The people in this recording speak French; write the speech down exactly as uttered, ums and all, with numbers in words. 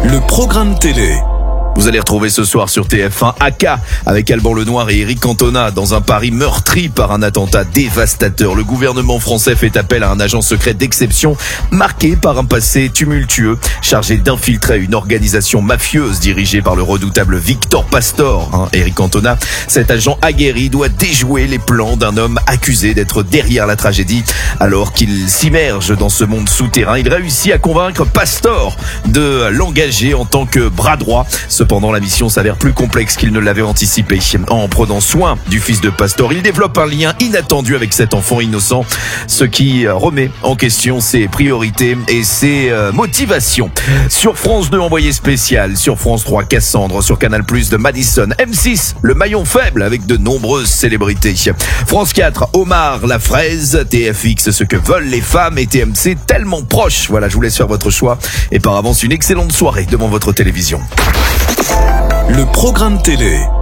Le programme télé. Vous allez retrouver ce soir sur T F un A K avec Alban Lenoir et Éric Cantona dans un Paris meurtri par un attentat dévastateur. Le gouvernement français fait appel à un agent secret d'exception marqué par un passé tumultueux, chargé d'infiltrer une organisation mafieuse dirigée par le redoutable Victor Pastor. Hein, Éric Cantona, cet agent aguerri doit déjouer les plans d'un homme accusé d'être derrière la tragédie. Alors qu'il s'immerge dans ce monde souterrain, il réussit à convaincre Pastor de l'engager en tant que bras droit. Cependant, la mission s'avère plus complexe qu'il ne l'avait anticipé. En prenant soin du fils de Pastor, il développe un lien inattendu avec cet enfant innocent, ce qui remet en question ses priorités et ses euh, motivations. Sur France deux, envoyé spécial. Sur France trois, Cassandre. Sur Canal plus, de Madison. M six, le maillon faible avec de nombreuses célébrités. France quatre, Omar, la fraise. T F X, ce que veulent les femmes. Et T M C, tellement proche. Voilà, je vous laisse faire votre choix. Et par avance, une excellente soirée devant votre télévision. Le programme télé.